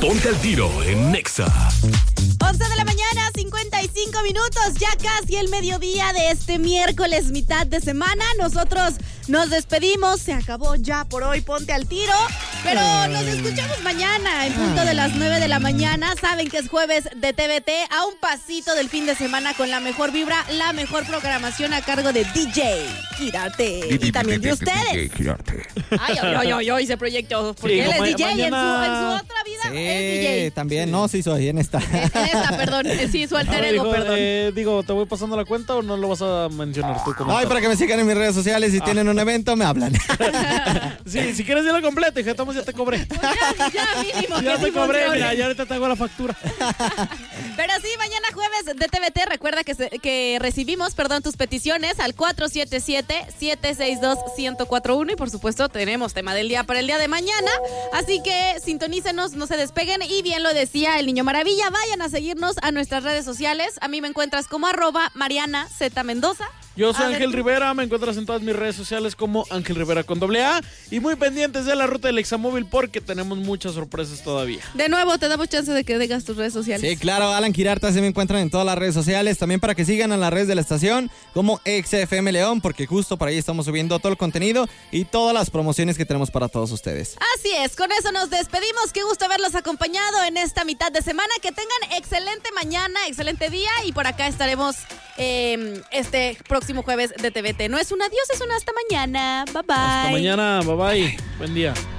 Ponte al Tiro en Nexa. 11 de la mañana, 55 minutos, ya casi el mediodía de este miércoles, mitad de semana. Nosotros nos despedimos, se acabó ya por hoy Ponte al Tiro, pero nos escuchamos mañana en punto de las 9 de la mañana. Saben que es jueves de TVT, a un pasito del fin de semana con la mejor vibra, la mejor programación a cargo de DJ Kirarte y también de ustedes. Ay, ese proyecto, porque él es DJ mañana... en su otra vida es DJ. También, no, sí soy en esta. En esta, perdón, sí, su alter ego, perdón. ¿Te voy pasando la cuenta o no lo vas a mencionar tú? Ay, para que me sigan en mis redes sociales, si tienen un evento, me hablan. Sí, si quieres decirlo completo, hija, ya te cobré. Pues ya mínimo. Ya te cobré, mira, ya ahorita te hago la factura. Pero sí, mañana jueves de TVT, recuerda que recibimos, tus peticiones al 477-762-1041 y por supuesto tenemos tema del día para el día de mañana, así que sintonícenos, no se despeguen y bien lo decía el Niño Maravilla, vayan a seguirnos a nuestras redes sociales, a mí me encuentras como @MarianaZMendoza. Yo soy Ángel Rivera, me encuentras en todas mis redes sociales como Ángel Rivera con AA y muy pendientes de la ruta del Examóvil porque tenemos muchas sorpresas todavía. De nuevo, te damos chance de que digas tus redes sociales. Sí, claro, Alan Quirarte, así me encuentran en todas las redes sociales, también para que sigan a las redes de la estación como XFM León, porque justo por ahí estamos subiendo todo el contenido y todas las promociones que tenemos para todos ustedes. Así es, con eso nos despedimos, qué gusto haberlos acompañado en esta mitad de semana, que tengan excelente mañana, excelente día y por acá estaremos este próximo jueves de TVT. No es un adiós, es un hasta mañana. Bye bye. Hasta mañana, bye bye. Buen día.